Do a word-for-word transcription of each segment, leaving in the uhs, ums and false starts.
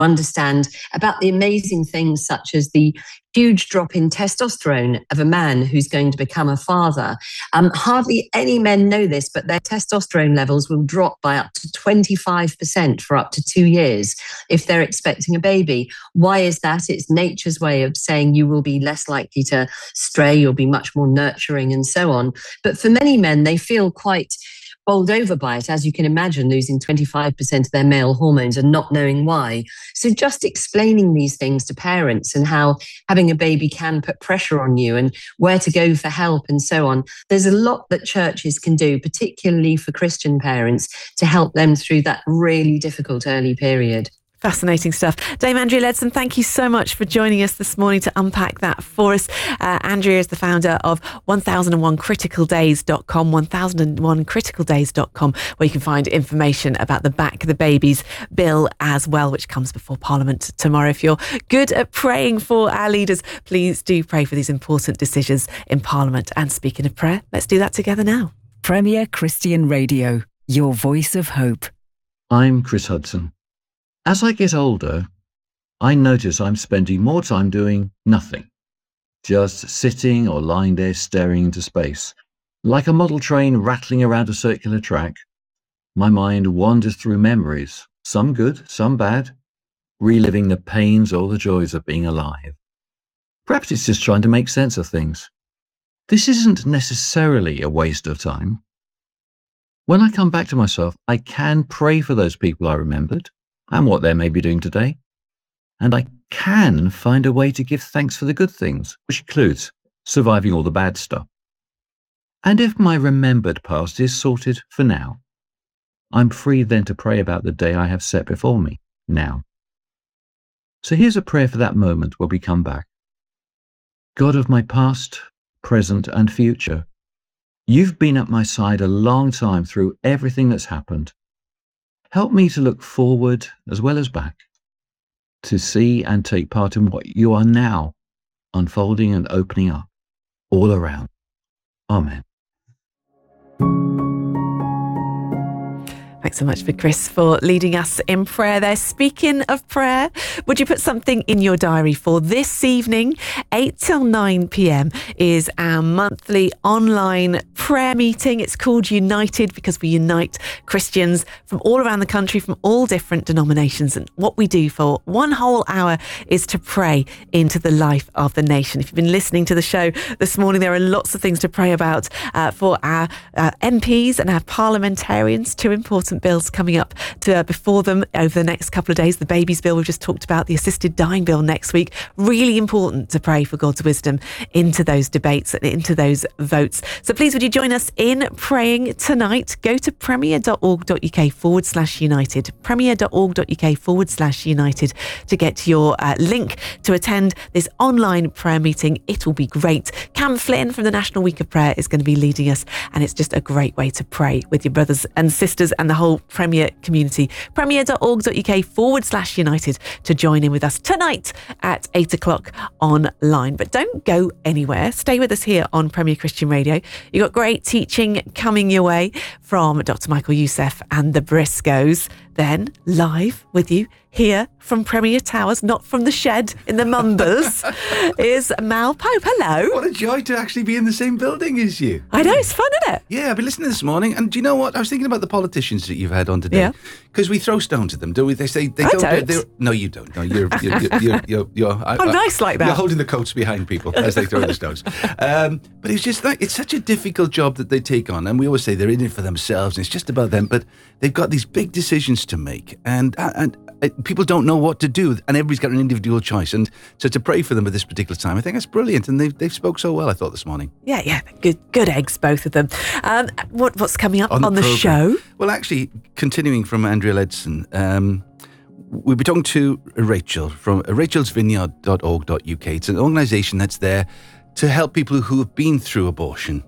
understand about the amazing things such as the huge drop in testosterone of a man who's going to become a father. Um, hardly any men know this, but their testosterone levels will drop by up to twenty-five percent for up to two years if they're expecting a baby. Why is that? It's nature's way of saying you will be less likely to stray, you'll be much more nurturing and so on. But for many men, they feel quite bowled over by it, as you can imagine, losing twenty-five percent of their male hormones and not knowing why. So just explaining these things to parents and how having a baby can put pressure on you and where to go for help and so on. There's a lot that churches can do, particularly for Christian parents, to help them through that really difficult early period. Fascinating stuff. Dame Andrea Leadsom, thank you so much for joining us this morning to unpack that for us. Uh, Andrea is the founder of one thousand one critical days dot com, one thousand one critical days dot com, where you can find information about the Back the Babies bill as well, which comes before Parliament tomorrow. If you're good at praying for our leaders, please do pray for these important decisions in Parliament. And speaking of prayer, let's do that together now. Premier Christian Radio, your voice of hope. I'm Chris Hudson. As I get older, I notice I'm spending more time doing nothing, just sitting or lying there staring into space. Like a model train rattling around a circular track, my mind wanders through memories, some good, some bad, reliving the pains or the joys of being alive. Perhaps it's just trying to make sense of things. This isn't necessarily a waste of time. When I come back to myself, I can pray for those people I remembered and what they may be doing today. And I can find a way to give thanks for the good things, which includes surviving all the bad stuff. And if my remembered past is sorted for now, I'm free then to pray about the day I have set before me, now. So here's a prayer for that moment where we come back. God of my past, present, and future, you've been at my side a long time through everything that's happened. Help me to look forward as well as back, to see and take part in what you are now unfolding and opening up all around. Amen. Thanks so much for Chris for leading us in prayer there. Speaking of prayer, would you put something in your diary for this evening? eight till nine p.m. is our monthly online prayer meeting. It's called United because we unite Christians from all around the country, from all different denominations. And what we do for one whole hour is to pray into the life of the nation. If you've been listening to the show this morning, there are lots of things to pray about uh, for our uh, M Ps and our parliamentarians. Two important bills coming up to, uh, before them over the next couple of days. The babies bill we've just talked about, the assisted dying bill next week. Really important to pray for God's wisdom into those debates and into those votes. So please would you join us in praying tonight? Go to premier.org.uk forward slash united, premier.org.uk forward slash united to get your uh, link to attend this online prayer meeting. It will be great. Cam Flynn from the National Week of Prayer is going to be leading us, and it's just a great way to pray with your brothers and sisters and the whole Premier community. Premier.org.uk forward slash united to join in with us tonight at eight o'clock online. But don't go anywhere. Stay with us here on Premier Christian Radio. You've got great teaching coming your way from Doctor Michael Youssef and the Briscoes. Then live with you here from Premier Towers, not from the shed in the Mumbles, is Mal Pope. Hello. What a joy to actually be in the same building as you. I know, it's fun, isn't it? Yeah, I've been listening this morning, and do you know what? I was thinking about the politicians that you've had on today. Because yeah. we throw stones at them, do we? They say they I don't. don't. No, you don't. No, you're you're you're. you're, you're, you're I'm I, nice like that. You're holding the coats behind people as they throw the stones. Um, but it's just like it's such a difficult job that they take on, and we always say they're in it for themselves. And it's just about them, but they've got these big decisions to make, and and. People don't know what to do, and everybody's got an individual choice. And so to pray for them at this particular time, I think that's brilliant. And they've they've spoke so well, I thought, this morning. Yeah, yeah, good good eggs, both of them. Um, what what's coming up on, on the, the show? Well, actually, continuing from Andrea Leadsom, um, we'll be talking to Rachel from rachels vineyard dot org dot uk. It's an organisation that's there to help people who have been through abortion.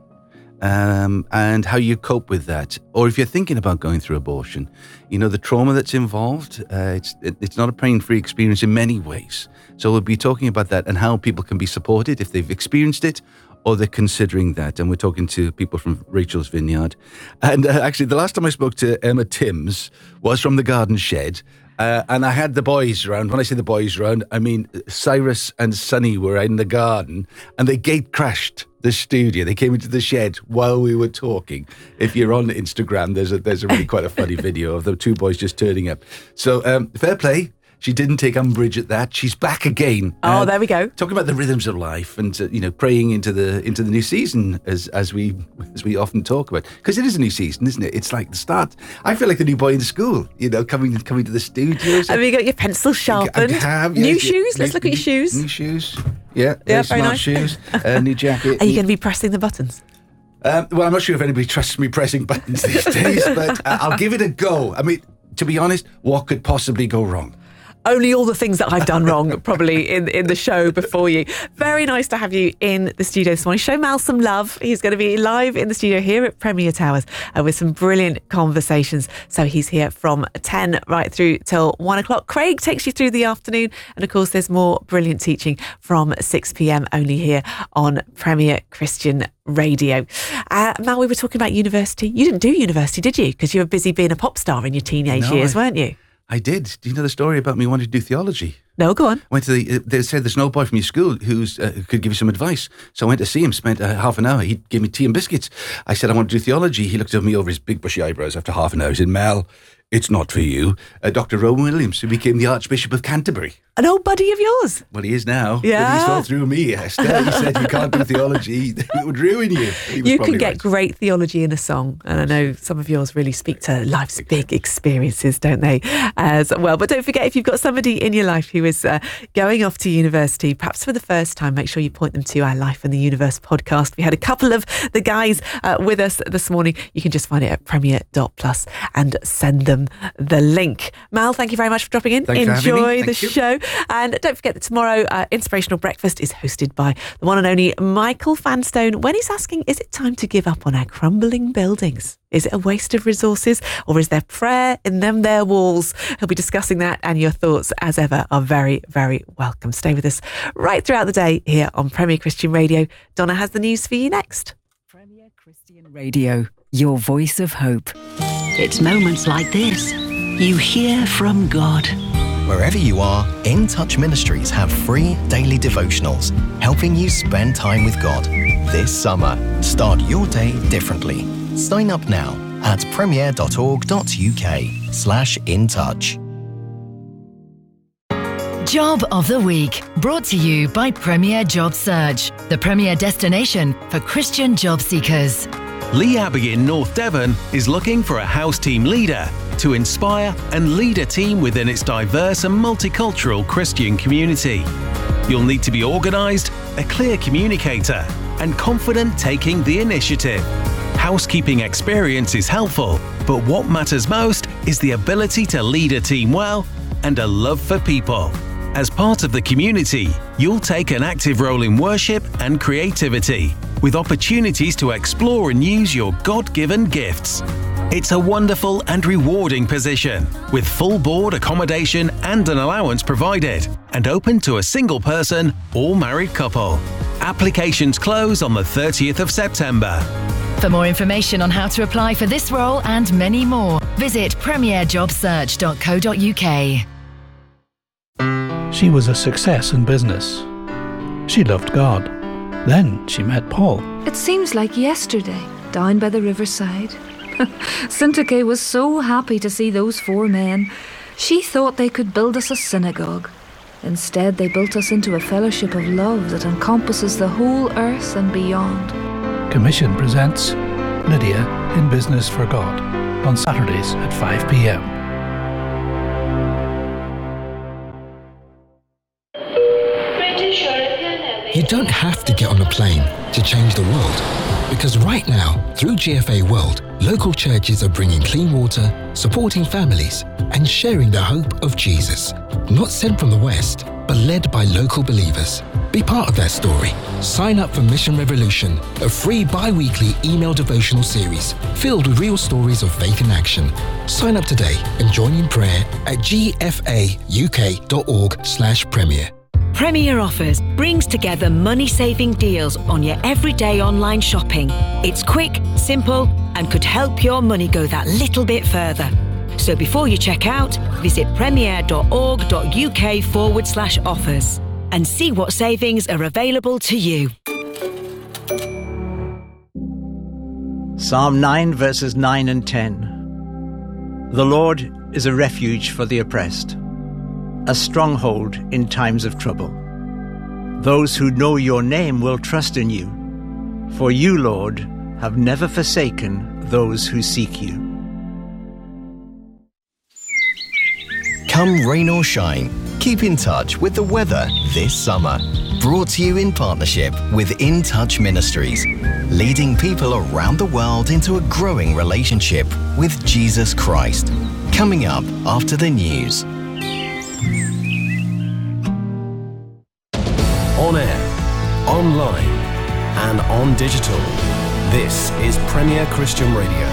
Um, and how you cope with that, or if you're thinking about going through abortion, you know the trauma that's involved. Uh, it's it, it's not a pain-free experience in many ways. So we'll be talking about that and how people can be supported if they've experienced it or they're considering that. And we're talking to people from Rachel's Vineyard. And uh, actually, the last time I spoke to Emma Timms was from the Garden Shed, Uh, and I had the boys around. When I say the boys around, I mean Cyrus and Sonny were in the garden and they gate crashed the studio. They came into the shed while we were talking. If you're on Instagram, there's a there's a really quite a funny video of the two boys just turning up. So um, fair play. She didn't take umbrage at that. She's back again. Oh, uh, there we go. Talking about the rhythms of life and uh, you know, praying into the into the new season as as we as we often talk about, because it is a new season, isn't it? It's like the start. I feel like the new boy in school, you know, coming coming to the studios. Have you got your pencil sharpened? I have, yeah, new yeah, shoes. New, Let's look at your shoes. New shoes. Yeah, yeah, very smart nice. shoes. Uh, new jacket. Are you going to be pressing the buttons? Um, well, I'm not sure if anybody trusts me pressing buttons these days, but uh, I'll give it a go. I mean, to be honest, what could possibly go wrong? Only all the things that I've done wrong, probably, in, in the show before you. Very nice to have you in the studio this morning. Show Mal some love. He's going to be live in the studio here at Premier Towers uh, with some brilliant conversations. So he's here from ten right through till one o'clock. Craig takes you through the afternoon. And of course, there's more brilliant teaching from six p.m. only here on Premier Christian Radio. Uh, Mal, we were talking about university. You didn't do university, did you? Because you were busy being a pop star in your teenage no, years, I- weren't you? I did. Do you know the story about me wanting to do theology? No, go on. Went to the. They said there's no boy from your school who's uh, who could give you some advice. So I went to see him. Spent uh, half an hour. He gave me tea and biscuits. I said I want to do theology. He looked at me over his big bushy eyebrows after half an hour. He said, "Mel, it's not for you." Uh, Doctor Rowan Williams, who became the Archbishop of Canterbury. An old buddy of yours. Well, he is now. Yeah. But he saw through me, Esther. He said, you can't do theology. It would ruin you. He was You probably can get right. great theology in a song. And I know some of yours really speak to life's big experiences, don't they, as well. But don't forget, if you've got somebody in your life who is uh, going off to university, perhaps for the first time, make sure you point them to our Life in the Universe podcast. We had a couple of the guys uh, with us this morning. You can just find it at premier dot plus and send them the link. Mal, thank you very much for dropping in. Thanks for having me. Enjoy the Thank you. show. And don't forget that tomorrow, uh, Inspirational Breakfast is hosted by the one and only Michael Fanstone, when he's asking, is it time to give up on our crumbling buildings? Is it a waste of resources, or is there prayer in them there walls? He'll be discussing that, and your thoughts, as ever, are very, very welcome. Stay with us right throughout the day here on Premier Christian Radio. Donna has the news for you next. Premier Christian Radio, your voice of hope. It's moments like this you hear from God. Wherever you are, In Touch Ministries have free daily devotionals helping you spend time with God. This summer, start your day differently. Sign up now at premier dot org dot uk slash in touch. Job of the Week, brought to you by Premier Job Search, the premier destination for Christian job seekers. Lee Abbey in North Devon is looking for a house team leader to inspire and lead a team within its diverse and multicultural Christian community. You'll need to be organised, a clear communicator, and confident taking the initiative. Housekeeping experience is helpful, but what matters most is the ability to lead a team well and a love for people. As part of the community, you'll take an active role in worship and creativity, with opportunities to explore and use your God-given gifts. It's a wonderful and rewarding position, with full board accommodation and an allowance provided, and open to a single person or married couple. Applications close on the thirtieth of September. For more information on how to apply for this role and many more, visit premier job search dot co dot uk. She was a success in business. She loved God. Then she met Paul. It seems like yesterday, down by the riverside. Syntyche was so happy to see those four men. She thought they could build us a synagogue. Instead, they built us into a fellowship of love that encompasses the whole earth and beyond. Commission presents Lydia in Business for God on Saturdays at five p.m. You don't have to get on a plane to change the world, because right now, through G F A World, local churches are bringing clean water, supporting families, and sharing the hope of Jesus. Not sent from the West, but led by local believers. Be part of that story. Sign up for Mission Revolution, a free bi-weekly email devotional series filled with real stories of faith in action. Sign up today and join in prayer at g f a u k dot org slash premier. Premier Offers brings together money-saving deals on your everyday online shopping. It's quick, simple, and could help your money go that little bit further. So before you check out, visit premier.org.uk forward slash offers and see what savings are available to you. Psalm nine, verses nine and ten. The Lord is a refuge for the oppressed, a stronghold in times of trouble. Those who know your name will trust in you, for you, Lord, have never forsaken those who seek you. Come rain or shine, keep in touch with the weather this summer. Brought to you in partnership with In Touch Ministries, leading people around the world into a growing relationship with Jesus Christ. Coming up after the news. On air, online, and on digital. This is Premier Christian Radio.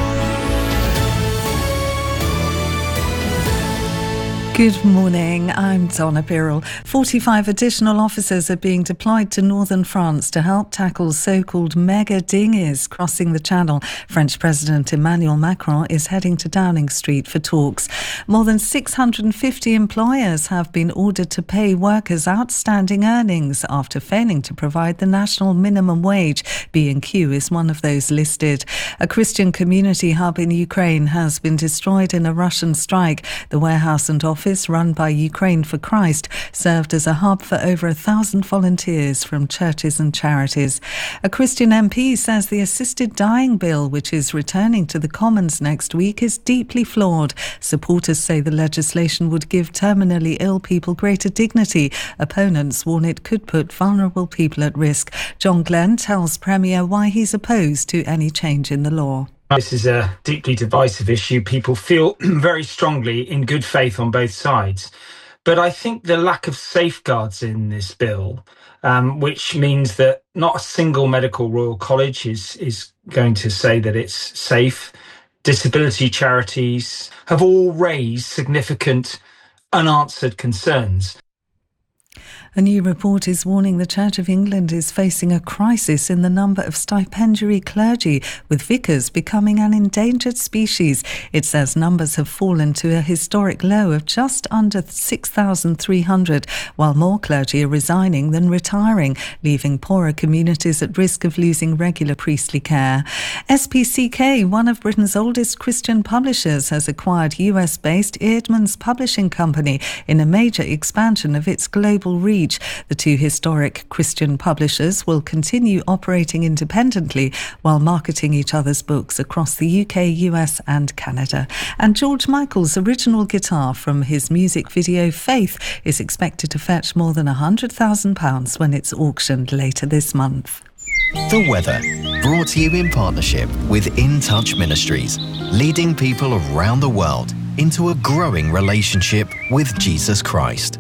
Good morning, I'm Donna Birrell. forty-five additional officers are being deployed to northern France to help tackle so-called mega dinghies crossing the Channel. French President Emmanuel Macron is heading to Downing Street for talks. More than six hundred fifty employers have been ordered to pay workers outstanding earnings after failing to provide the national minimum wage. B and Q is one of those listed. A Christian community hub in Ukraine has been destroyed in a Russian strike. The warehouse and office run by Ukraine for Christ served as a hub for over a thousand volunteers from churches and charities. A Christian M P says the assisted dying bill, which is returning to the Commons next week, is deeply flawed. Supporters say the legislation would give terminally ill people greater dignity. Opponents warn it could put vulnerable people at risk. John Glenn tells Premier why he's opposed to any change in the law. This is a deeply divisive issue. People feel very strongly in good faith on both sides. But I think the lack of safeguards in this bill, um, which means that not a single medical Royal College is, is going to say that it's safe. Disability charities have all raised significant unanswered concerns. A new report is warning the Church of England is facing a crisis in the number of stipendiary clergy, with vicars becoming an endangered species. It says numbers have fallen to a historic low of just under six thousand three hundred, while more clergy are resigning than retiring, leaving poorer communities at risk of losing regular priestly care. S P C K, one of Britain's oldest Christian publishers, has acquired U S-based Eerdmans Publishing Company in a major expansion of its global reach. The two historic Christian publishers will continue operating independently while marketing each other's books across the U K, U S and Canada. And George Michael's original guitar from his music video Faith is expected to fetch more than one hundred thousand pounds when it's auctioned later this month. The weather, brought to you in partnership with In Touch Ministries, leading people around the world into a growing relationship with Jesus Christ.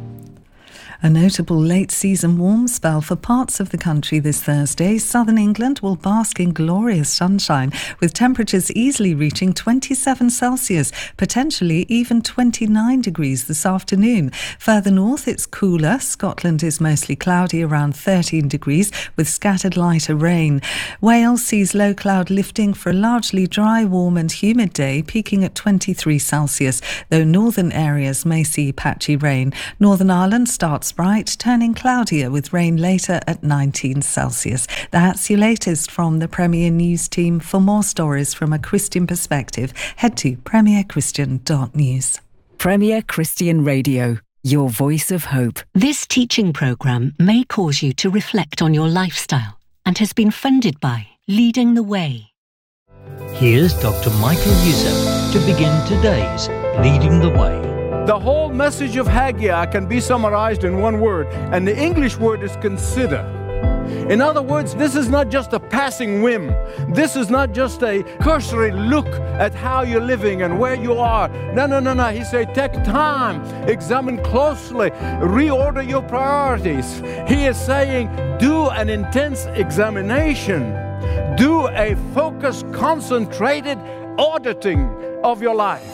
A notable late-season warm spell for parts of the country this Thursday. Southern England will bask in glorious sunshine, with temperatures easily reaching twenty-seven Celsius, potentially even twenty-nine degrees this afternoon. Further north, it's cooler. Scotland is mostly cloudy, around thirteen degrees, with scattered lighter rain. Wales sees low cloud lifting for a largely dry, warm and humid day, peaking at twenty-three Celsius, though northern areas may see patchy rain. Northern Ireland starts bright, turning cloudier with rain later at nineteen Celsius. That's your latest from the Premier News team. For more stories from a Christian perspective, head to premier christian dot news. Premier Christian Radio, your voice of hope. This teaching programme may cause you to reflect on your lifestyle and has been funded by Leading the Way. Here's Doctor Michael Youssef to begin today's Leading the Way. The whole message of Haggai can be summarized in one word, and the English word is consider. In other words, this is not just a passing whim. This is not just a cursory look at how you're living and where you are. No, no, no, no. He said, take time, examine closely, reorder your priorities. He is saying, do an intense examination. Do a focused, concentrated auditing of your life.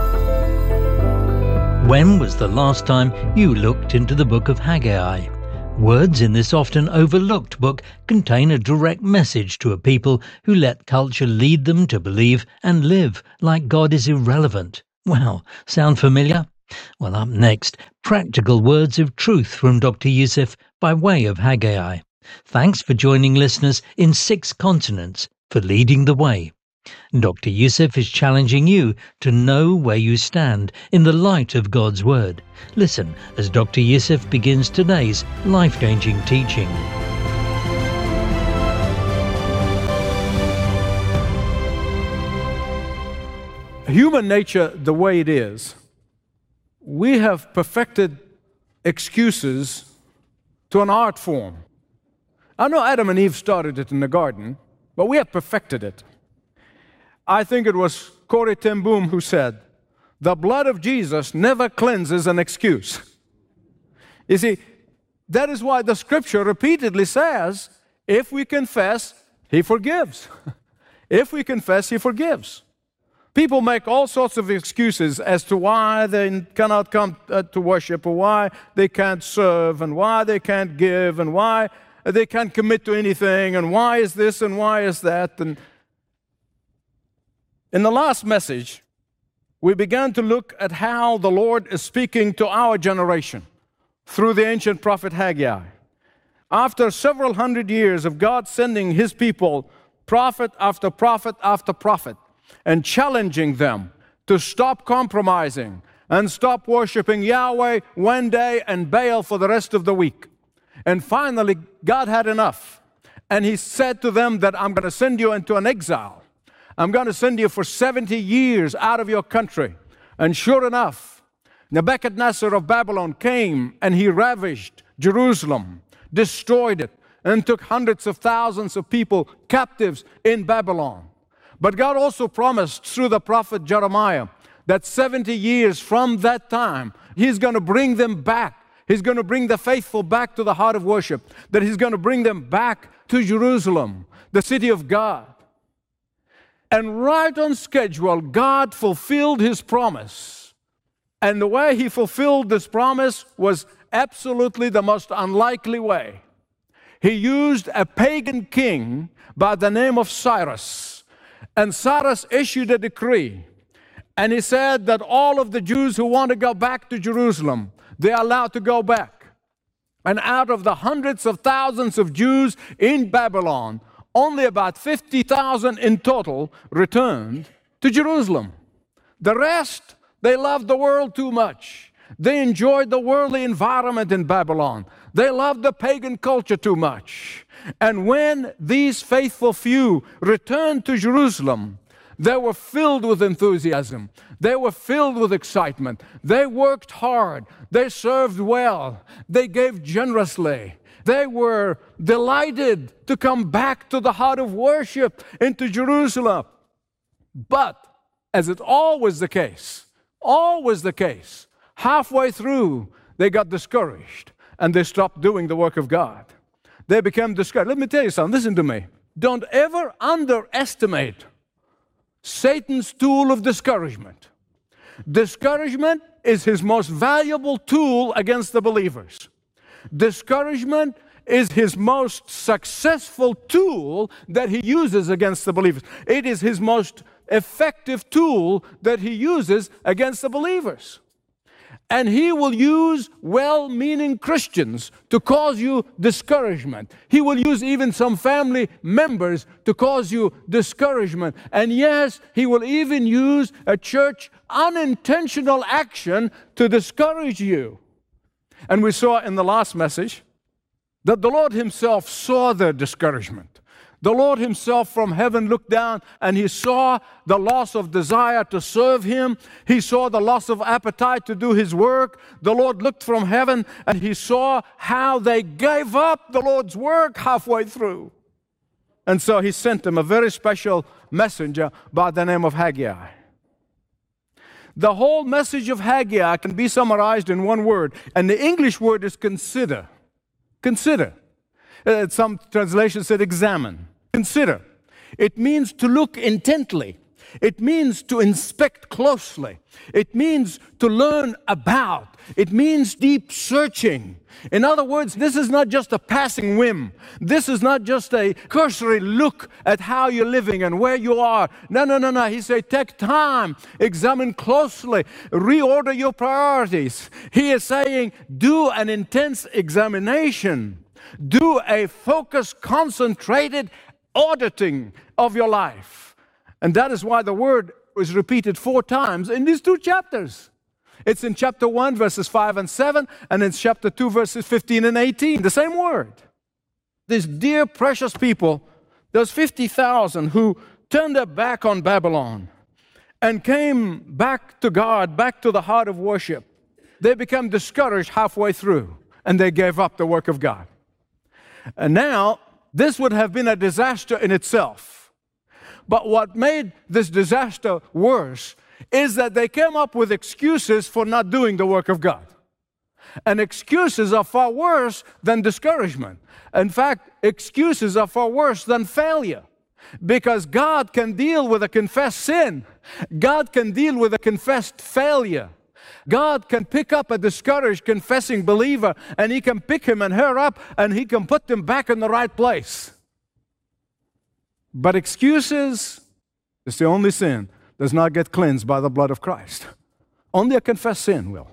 When was the last time you looked into the book of Haggai? Words in this often overlooked book contain a direct message to a people who let culture lead them to believe and live like God is irrelevant. Wow, sound familiar? Well, up next, practical words of truth from Doctor Youssef by way of Haggai. Thanks for joining listeners in six continents for Leading the Way. Doctor Youssef is challenging you to know where you stand in the light of God's Word. Listen as Doctor Youssef begins today's life-changing teaching. Human nature, the way it is, we have perfected excuses to an art form. I know Adam and Eve started it in the garden, but we have perfected it. I think it was Corrie ten Boom who said, "The blood of Jesus never cleanses an excuse." You see, that is why the scripture repeatedly says, if we confess, He forgives. If we confess, He forgives. People make all sorts of excuses as to why they cannot come uh, to worship, or why they can't serve, and why they can't give, and why they can't commit to anything, and why is this, and why is that. And in the last message, we began to look at how the Lord is speaking to our generation through the ancient prophet Haggai. After several hundred years of God sending His people, prophet after prophet after prophet, and challenging them to stop compromising and stop worshiping Yahweh one day and Baal for the rest of the week. And finally, God had enough. And He said to them that I'm going to send you into an exile. I'm going to send you for seventy years out of your country. And sure enough, Nebuchadnezzar of Babylon came and he ravished Jerusalem, destroyed it, and took hundreds of thousands of people captives in Babylon. But God also promised through the prophet Jeremiah that seventy years from that time, He's going to bring them back. He's going to bring the faithful back to the heart of worship, that He's going to bring them back to Jerusalem, the city of God. And right on schedule, God fulfilled His promise. And the way He fulfilled this promise was absolutely the most unlikely way. He used a pagan king by the name of Cyrus. And Cyrus issued a decree. And he said that all of the Jews who want to go back to Jerusalem, they are allowed to go back. And out of the hundreds of thousands of Jews in Babylon, only about fifty thousand in total returned to Jerusalem. The rest, they loved the world too much. They enjoyed the worldly environment in Babylon. They loved the pagan culture too much. And when these faithful few returned to Jerusalem, they were filled with enthusiasm. They were filled with excitement. They worked hard. They served well. They gave generously. They were delighted to come back to the heart of worship into Jerusalem. But, as it's always the case, always the case, halfway through, they got discouraged and they stopped doing the work of God. They became discouraged. Let me tell you something. Listen to me. Don't ever underestimate Satan's tool of discouragement. Discouragement is his most valuable tool against the believers. Discouragement is his most successful tool that he uses against the believers. It is his most effective tool that he uses against the believers. And he will use well-meaning Christians to cause you discouragement. He will use even some family members to cause you discouragement. And yes, he will even use a church unintentional action to discourage you. And we saw in the last message that the Lord Himself saw their discouragement. The Lord Himself from heaven looked down and He saw the loss of desire to serve Him. He saw the loss of appetite to do His work. The Lord looked from heaven and He saw how they gave up the Lord's work halfway through. And so He sent them a very special messenger by the name of Haggai. The whole message of Haggai can be summarized in one word, and the English word is consider. Consider. Uh, some translations said examine. Consider. It means to look intently. It means to inspect closely. It means to learn about. It means deep searching. In other words, this is not just a passing whim. This is not just a cursory look at how you're living and where you are. No, no, no, no. He said, take time, examine closely, reorder your priorities. He is saying, do an intense examination. Do a focused, concentrated auditing of your life. And that is why the word is repeated four times in these two chapters. It's in chapter one, verses five and seven, and in chapter two, verses fifteen and eighteen, the same word. These dear, precious people, those fifty thousand who turned their back on Babylon and came back to God, back to the heart of worship, they became discouraged halfway through, and they gave up the work of God. And now, this would have been a disaster in itself. But what made this disaster worse is that they came up with excuses for not doing the work of God. And excuses are far worse than discouragement. In fact, excuses are far worse than failure. Because God can deal with a confessed sin. God can deal with a confessed failure. God can pick up a discouraged, confessing believer, and He can pick him and her up, and He can put them back in the right place. But excuses is the only sin that does not get cleansed by the blood of Christ. Only a confessed sin will.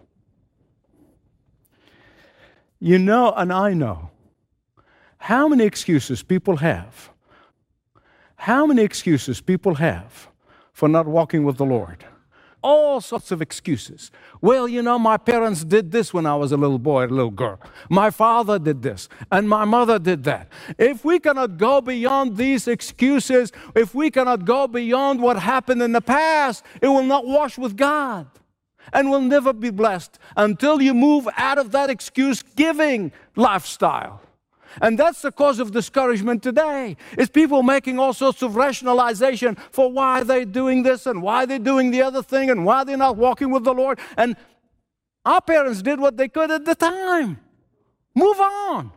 You know, and I know, how many excuses people have, how many excuses people have for not walking with the Lord. All sorts of excuses. Well, you know, my parents did this when I was a little boy, a little girl. My father did this, and my mother did that. If we cannot go beyond these excuses, if we cannot go beyond what happened in the past, it will not wash with God and will never be blessed until you move out of that excuse-giving lifestyle. And that's the cause of discouragement today. It's people making all sorts of rationalization for why they're doing this and why they're doing the other thing and why they're not walking with the Lord. And our parents did what they could at the time. Move on.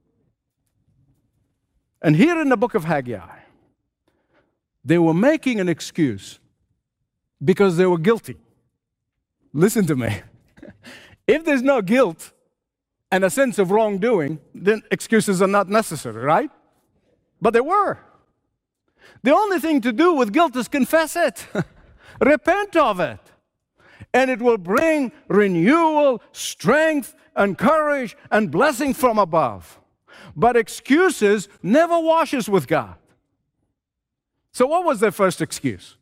And here in the book of Haggai, they were making an excuse because they were guilty. Listen to me. If there's no guilt and a sense of wrongdoing, then excuses are not necessary, right? But they were. The only thing to do with guilt is confess it. Repent of it. And it will bring renewal, strength, and courage, and blessing from above. But excuses never washes with God. So what was their first excuse?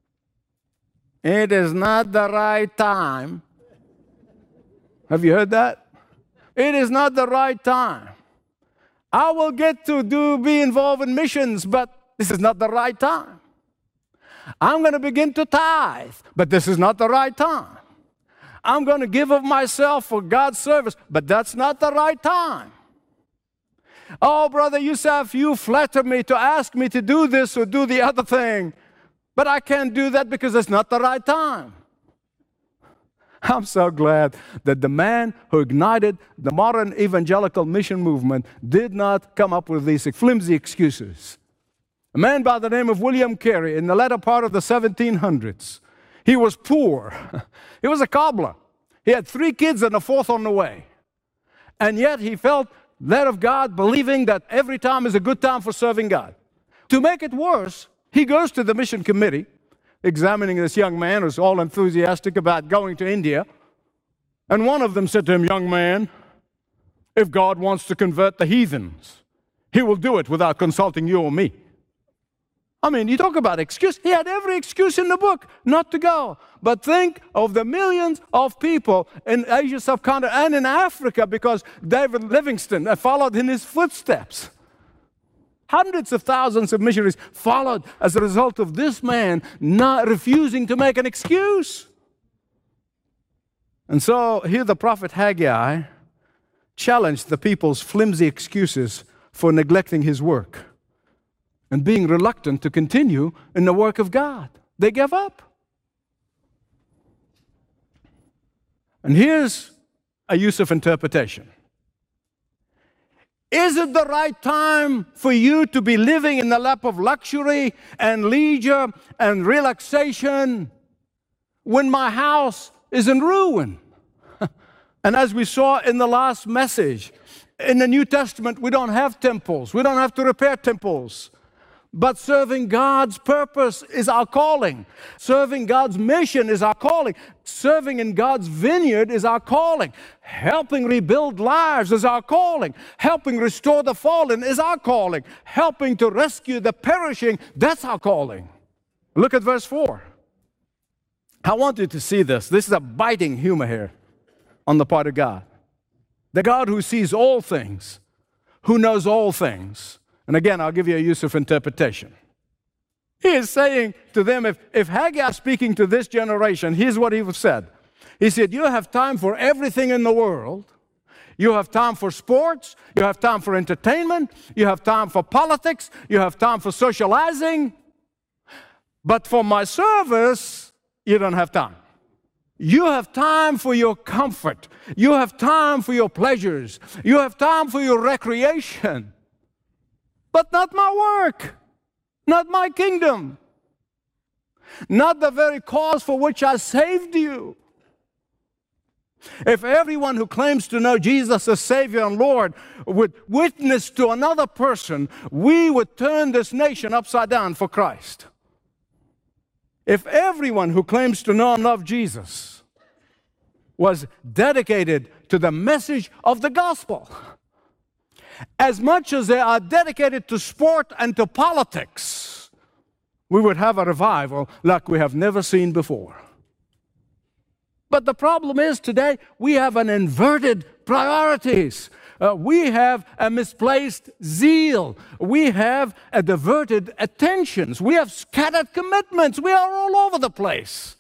It is not the right time. Have you heard that? It is not the right time. I will get to do be involved in missions, but this is not the right time. I'm going to begin to tithe, but this is not the right time. I'm going to give of myself for God's service, but that's not the right time. Oh, Brother Yusuf, you flatter me to ask me to do this or do the other thing, but I can't do that because it's not the right time. I'm so glad that the man who ignited the modern evangelical mission movement did not come up with these flimsy excuses. A man by the name of William Carey in the latter part of the seventeen hundreds. He was poor. He was a cobbler. He had three kids and a fourth on the way. And yet he felt led of God, believing that every time is a good time for serving God. To make it worse, he goes to the mission committee, examining this young man who's all enthusiastic about going to India. And one of them said to him, young man, if God wants to convert the heathens, He will do it without consulting you or me. I mean, you talk about excuse. He had every excuse in the book not to go. But think of the millions of people in Asia subcontinent and in Africa, because David Livingstone followed in his footsteps. Hundreds of thousands of missionaries followed as a result of this man not refusing to make an excuse. And so here the prophet Haggai challenged the people's flimsy excuses for neglecting his work and being reluctant to continue in the work of God. They gave up. And here's a use of interpretation. Is it the right time for you to be living in the lap of luxury and leisure and relaxation when my house is in ruin? And as we saw in the last message, in the New Testament, we don't have temples. We don't have to repair temples. But serving God's purpose is our calling. Serving God's mission is our calling. Serving in God's vineyard is our calling. Helping rebuild lives is our calling. Helping restore the fallen is our calling. Helping to rescue the perishing, that's our calling. Look at verse four. I want you to see this. This is a biting humor here on the part of God. The God who sees all things, who knows all things. And again, I'll give you a use of interpretation. He is saying to them, if, if Haggai is speaking to this generation, here's what he said. He said, you have time for everything in the world. You have time for sports. You have time for entertainment. You have time for politics. You have time for socializing. But for my service, you don't have time. You have time for your comfort. You have time for your pleasures. You have time for your recreation. But not my work, not my kingdom, not the very cause for which I saved you. If everyone who claims to know Jesus as Savior and Lord would witness to another person, we would turn this nation upside down for Christ. If everyone who claims to know and love Jesus was dedicated to the message of the gospel, as much as they are dedicated to sport and to politics, we would have a revival like we have never seen before. But the problem is today we have an inverted priorities. Uh, we have a misplaced zeal. We have a diverted attentions. We have scattered commitments. We are all over the place.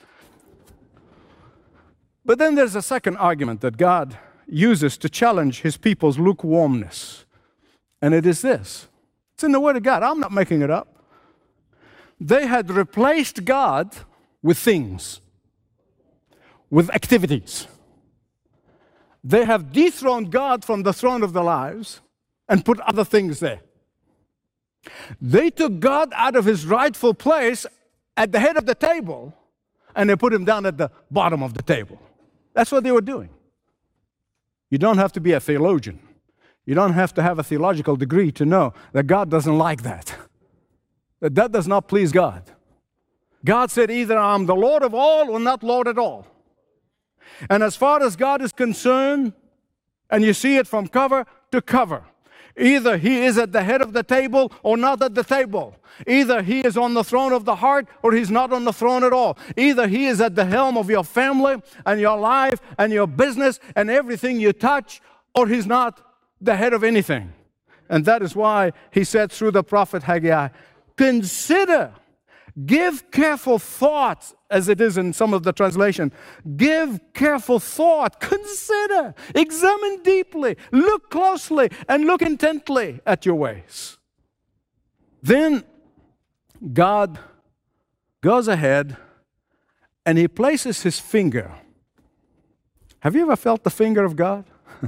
But then there's a second argument that God uses to challenge his people's lukewarmness. And it is this. It's in the Word of God. I'm not making it up. They had replaced God with things, with activities. They have dethroned God from the throne of their lives and put other things there. They took God out of his rightful place at the head of the table and they put him down at the bottom of the table. That's what they were doing. You don't have to be a theologian. You don't have to have a theological degree to know that God doesn't like that. That that does not please God. God said either I'm the Lord of all or not Lord at all. And as far as God is concerned, and you see it from cover to cover, either he is at the head of the table or not at the table. Either he is on the throne of the heart or he's not on the throne at all. Either he is at the helm of your family and your life and your business and everything you touch, or he's not the head of anything. And that is why he said through the prophet Haggai, consider, give careful thought, as it is in some of the translation. Give careful thought, consider, examine deeply, look closely, and look intently at your ways. Then God goes ahead and he places his finger. Have you ever felt the finger of God?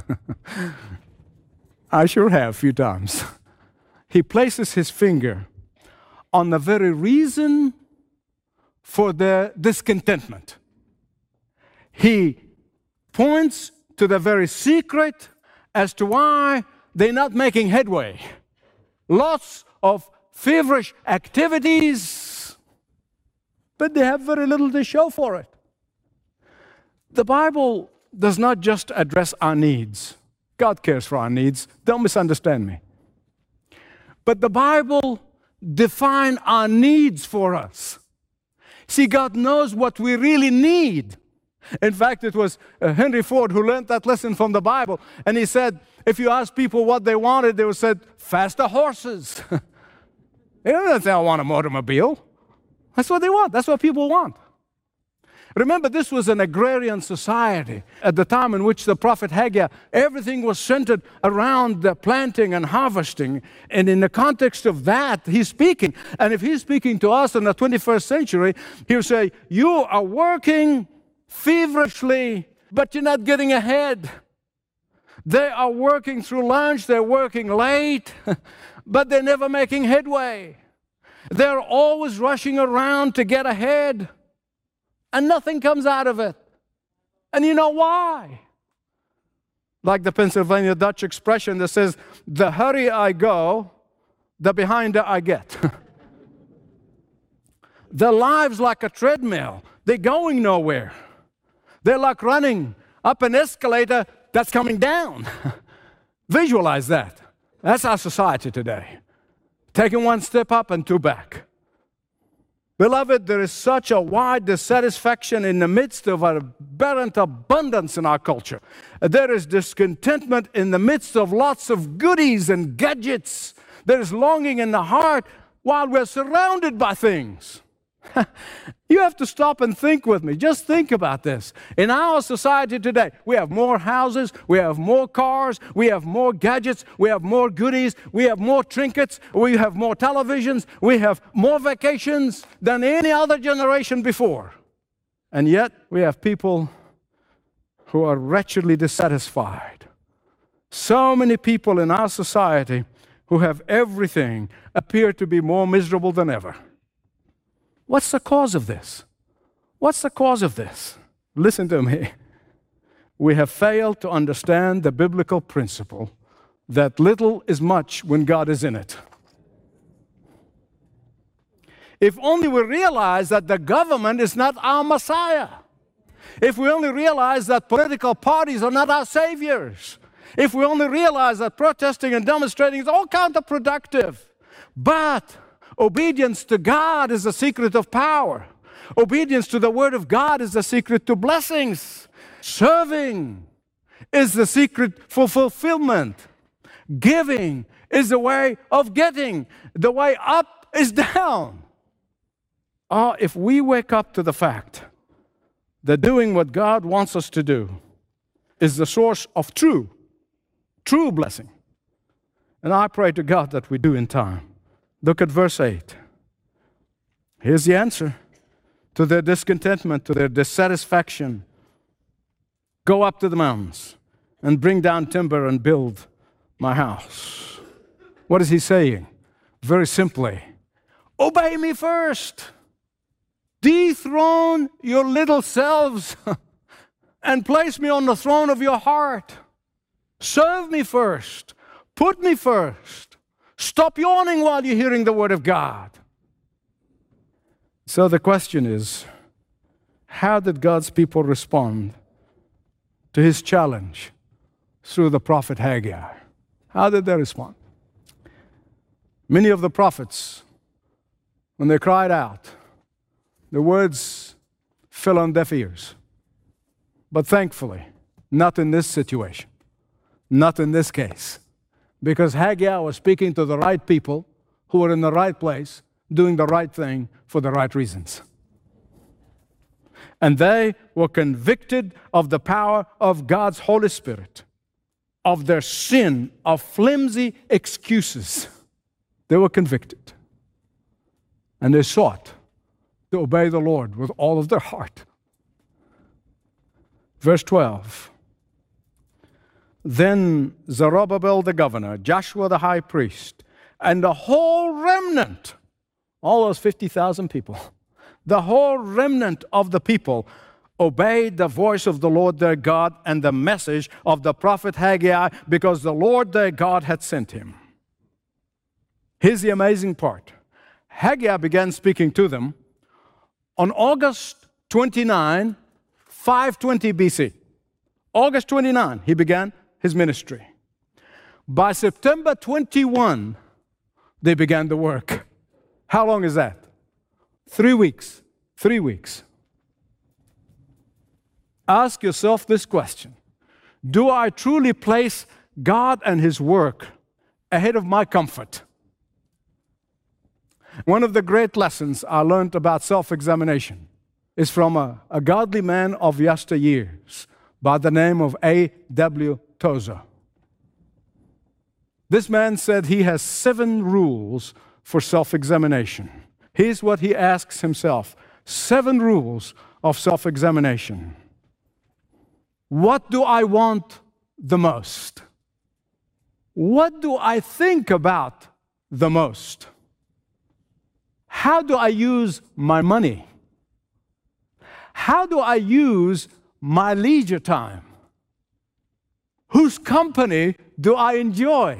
I sure have a few times. He places his finger on the very reason for their discontentment. He points to the very secret as to why they're not making headway. Lots of feverish activities, but they have very little to show for it. The Bible does not just address our needs. God cares for our needs. Don't misunderstand me. But the Bible defines our needs for us. See, God knows what we really need. In fact, it was uh, Henry Ford who learned that lesson from the Bible. And he said, if you ask people what they wanted, they would say, faster horses. They don't say, I want a automobile. That's what they want. That's what people want. Remember, this was an agrarian society at the time in which the prophet Haggai, everything was centered around the planting and harvesting. And in the context of that, he's speaking. And if he's speaking to us in the twenty-first century, he'll say, you are working feverishly, but you're not getting ahead. They are working through lunch, they're working late, but they're never making headway. They're always rushing around to get ahead, and nothing comes out of it. And you know why? Like the Pennsylvania Dutch expression that says, the hurry I go, the behinder I get. Their lives like a treadmill. They're going nowhere. They're like running up an escalator that's coming down. Visualize that. That's our society today. Taking one step up and two back. Beloved, there is such a wide dissatisfaction in the midst of an apparent abundance in our culture. There is discontentment in the midst of lots of goodies and gadgets. There is longing in the heart while we're surrounded by things. You have to stop and think with me. Just think about this. In our society today, we have more houses, we have more cars, we have more gadgets, we have more goodies, we have more trinkets, we have more televisions, we have more vacations than any other generation before. And yet, we have people who are wretchedly dissatisfied. So many people in our society who have everything appear to be more miserable than ever. What's the cause of this? What's the cause of this? Listen to me. We have failed to understand the biblical principle that little is much when God is in it. If only we realize that the government is not our Messiah. If we only realize that political parties are not our saviors. If we only realize that protesting and demonstrating is all counterproductive. But obedience to God is the secret of power. Obedience to the Word of God is the secret to blessings. Serving is the secret for fulfillment. Giving is the way of getting. The way up is down. Oh, if we wake up to the fact that doing what God wants us to do is the source of true, true blessing. And I pray to God that we do in time. Look at verse eight. Here's the answer to their discontentment, to their dissatisfaction. Go up to the mountains and bring down timber and build my house. What is he saying? Very simply, obey me first. Dethrone your little selves and place me on the throne of your heart. Serve me first. Put me first. Stop yawning while you're hearing the Word of God. So the question is, how did God's people respond to His challenge through the prophet Haggai? How did they respond? Many of the prophets, when they cried out, the words fell on deaf ears. But thankfully, not in this situation, not in this case. Because Haggai was speaking to the right people who were in the right place, doing the right thing for the right reasons. And they were convicted of the power of God's Holy Spirit, of their sin, of flimsy excuses. They were convicted. And they sought to obey the Lord with all of their heart. Verse twelve. Then Zerubbabel the governor, Joshua the high priest, and the whole remnant, all those fifty thousand people, the whole remnant of the people obeyed the voice of the Lord their God and the message of the prophet Haggai, because the Lord their God had sent him. Here's the amazing part. Haggai began speaking to them on August twenty-ninth, five twenty B C. August twenty-ninth, he began his ministry. By September twenty-first, they began the work. How long is that? Three weeks. Three weeks. Ask yourself this question. Do I truly place God and His work ahead of my comfort? One of the great lessons I learned about self-examination is from a, a godly man of yesteryears by the name of A W Tozer. This man said he has seven rules for self-examination. Here's what he asks himself. Seven rules of self-examination. What do I want the most? What do I think about the most? How do I use my money? How do I use my leisure time? Whose company do I enjoy?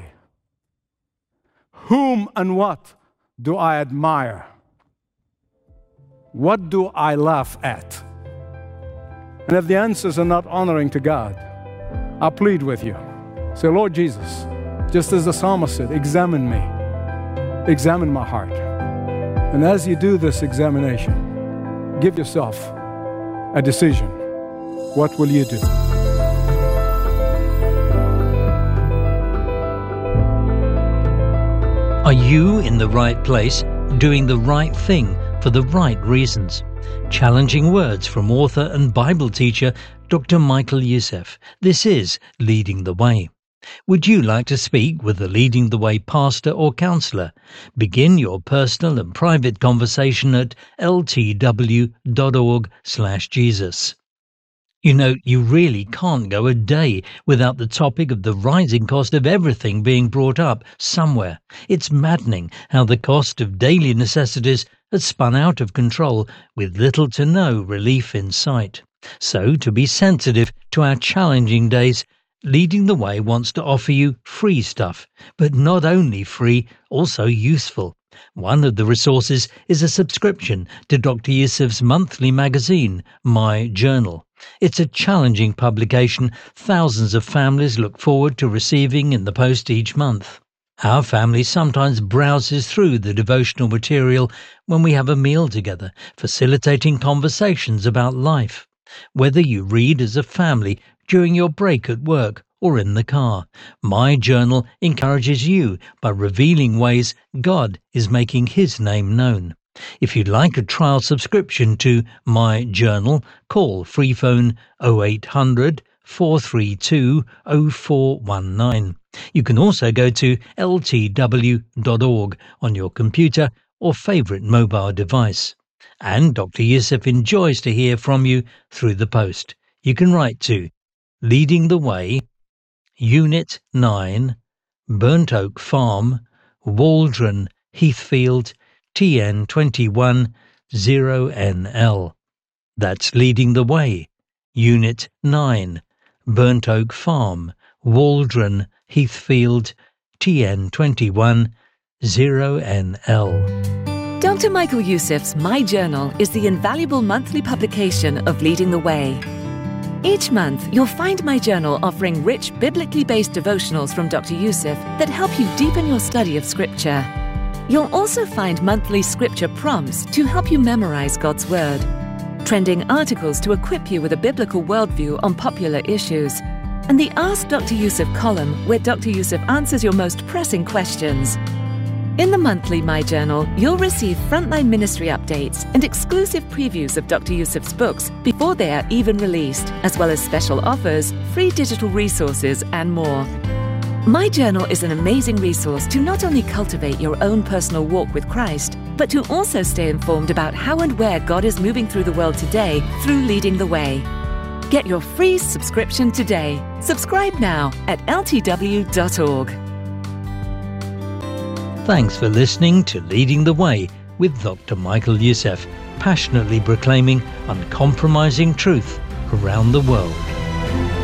Whom and what do I admire? What do I laugh at? And if the answers are not honoring to God, I plead with you. Say, Lord Jesus, just as the psalmist said, examine me. Examine my heart. And as you do this examination, give yourself a decision. What will you do? Are you in the right place, doing the right thing for the right reasons? Challenging words from author and Bible teacher Doctor Michael Youssef. This is Leading the Way. Would you like to speak with a Leading the Way pastor or counsellor? Begin your personal and private conversation at l t w dot org slash Jesus. You know, you really can't go a day without the topic of the rising cost of everything being brought up somewhere. It's maddening how the cost of daily necessities has spun out of control with little to no relief in sight. So, to be sensitive to our challenging days, Leading the Way wants to offer you free stuff, but not only free, also useful. One of the resources is a subscription to Doctor Youssef's monthly magazine, My Journal. It's a challenging publication thousands of families look forward to receiving in the post each month. Our family sometimes browses through the devotional material when we have a meal together, facilitating conversations about life. Whether you read as a family during your break at work or in the car, My Journal encourages you by revealing ways God is making His name known. If you'd like a trial subscription to My Journal, call free phone oh eight hundred, four three two, oh four one nine. You can also go to l t w dot org on your computer or favourite mobile device. And Doctor Youssef enjoys to hear from you through the post. You can write to Leading the Way, Unit nine, Burnt Oak Farm, Waldron, Heathfield, T N twenty-one zero N L. That's Leading the Way, Unit nine, Burnt Oak Farm, Waldron, Heathfield, T N twenty-one zero N L. Doctor Michael Youssef's My Journal is the invaluable monthly publication of Leading the Way. Each month, you'll find My Journal offering rich, biblically based devotionals from Doctor Youssef that help you deepen your study of Scripture. You'll also find monthly Scripture prompts to help you memorize God's Word, trending articles to equip you with a biblical worldview on popular issues, and the Ask Doctor Youssef column where Doctor Youssef answers your most pressing questions. In the monthly My Journal, you'll receive frontline ministry updates and exclusive previews of Doctor Youssef's books before they are even released, as well as special offers, free digital resources, and more. My Journal is an amazing resource to not only cultivate your own personal walk with Christ, but to also stay informed about how and where God is moving through the world today through Leading the Way. Get your free subscription today. Subscribe now at l t w dot org. Thanks for listening to Leading the Way with Doctor Michael Youssef, passionately proclaiming uncompromising truth around the world.